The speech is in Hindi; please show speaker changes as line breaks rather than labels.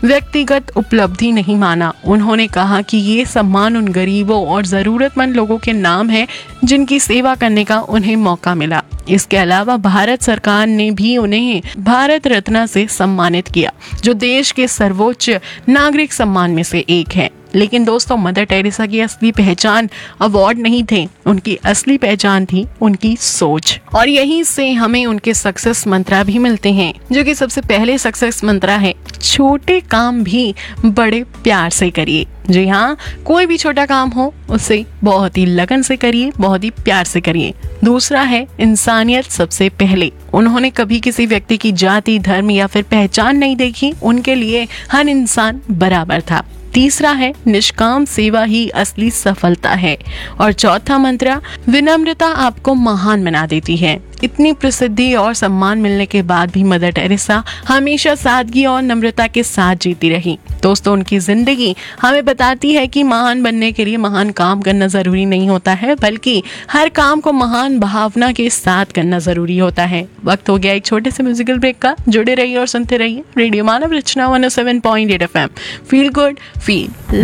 व्यक्तिगत उपलब्धि नहीं माना। उन्होंने कहा कि ये सम्मान उन गरीबों और जरूरतमंद लोगों के नाम है जिनकी सेवा करने का उन्हें मौका मिला। इसके अलावा भारत सरकार ने भी उन्हें भारत रत्न से सम्मानित किया, जो देश के सर्वोच्च नागरिक सम्मान में से एक है। लेकिन दोस्तों, मदर टेरेसा की असली पहचान अवार्ड नहीं थे, उनकी असली पहचान थी उनकी सोच। और यहीं से हमें उनके सक्सेस मंत्रा भी मिलते हैं, जो कि सबसे पहले सक्सेस मंत्रा है, छोटे काम भी बड़े प्यार से करिए। जी हाँ, कोई भी छोटा काम हो उसे बहुत ही लगन से करिए, बहुत ही प्यार से करिए। दूसरा है इंसानियत सबसे पहले। उन्होंने कभी किसी व्यक्ति की जाति, धर्म या फिर पहचान नहीं देखी, उनके लिए हर इंसान बराबर था। तीसरा है निष्काम सेवा ही असली सफलता है। और चौथा मंत्र, विनम्रता आपको महान बना देती है। इतनी प्रसिद्धि और सम्मान मिलने के बाद भी मदर टेरेसा हमेशा सादगी और नम्रता के साथ जीती रही। दोस्तों, उनकी जिंदगी हमें बताती है कि महान बनने के लिए महान काम करना जरूरी नहीं होता है, बल्कि हर काम को महान भावना के साथ करना जरूरी होता है। वक्त हो गया एक छोटे से म्यूजिकल ब्रेक का। जुड़े रहिए और सुनते रहिए रेडियो मानव रचना 107.8 FM। Feel good, feel